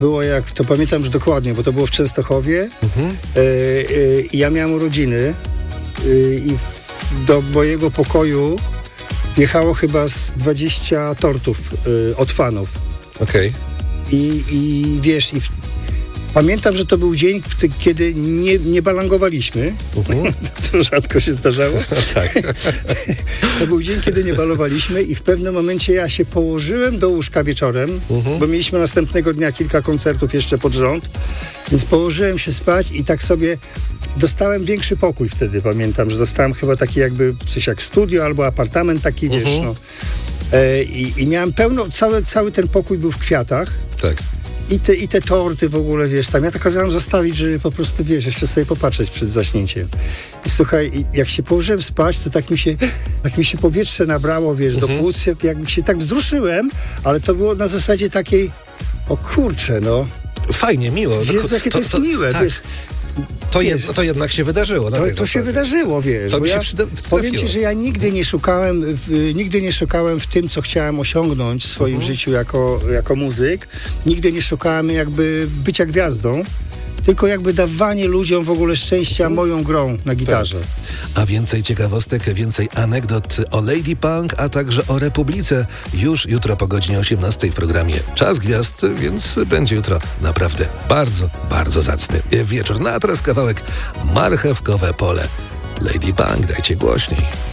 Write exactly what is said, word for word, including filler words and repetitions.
Było jak, to pamiętam już dokładnie, bo to było w Częstochowie. Mhm. E, e, I ja miałem urodziny e, i w, do mojego pokoju wjechało chyba z dwadzieścia tortów e, od fanów. Okej. Okay. I, I wiesz, i w, pamiętam, że to był dzień, w ty, kiedy nie, nie balangowaliśmy. Uh-huh. To rzadko się zdarzało. Tak. To był dzień, kiedy nie balowaliśmy i w pewnym momencie ja się położyłem do łóżka wieczorem, uh-huh. bo mieliśmy następnego dnia kilka koncertów jeszcze pod rząd, więc położyłem się spać i tak sobie dostałem większy pokój wtedy, pamiętam, że dostałem chyba taki jakby coś jak studio albo apartament taki, uh-huh. wiesz, no. E, i, I miałem pełno, cały, cały ten pokój był w kwiatach. Tak. I te, I te torty w ogóle, wiesz, tam ja to kazałem zostawić, żeby po prostu, wiesz, jeszcze sobie popatrzeć przed zaśnięciem. I słuchaj, jak się położyłem spać, to tak mi się, tak mi się powietrze nabrało, wiesz, uh-huh. do płuc, jak, jakby się tak wzruszyłem, ale to było na zasadzie takiej, o kurczę, no. Fajnie, miło. Jezu, jakie to, to jest to, miłe, tak. wiesz. To, jed, to jednak się wydarzyło. To, to się wydarzyło, wiesz. To bo mi się ja przyda, powiem ci, że ja nigdy nie szukałem, w, nigdy nie szukałem w tym, co chciałem osiągnąć w swoim uh-huh. życiu jako, jako muzyk. Nigdy nie szukałem jakby bycia gwiazdą, tylko jakby dawanie ludziom w ogóle szczęścia uh-huh. moją grą na gitarze. Tak. A więcej ciekawostek, więcej anegdot o Lady Punk, a także o Republice już jutro po godzinie osiemnastej w programie Czas Gwiazd, więc będzie jutro naprawdę bardzo, bardzo zacny wieczór. No a teraz kawałek Marchewkowe Pole. Lady Punk, dajcie głośniej.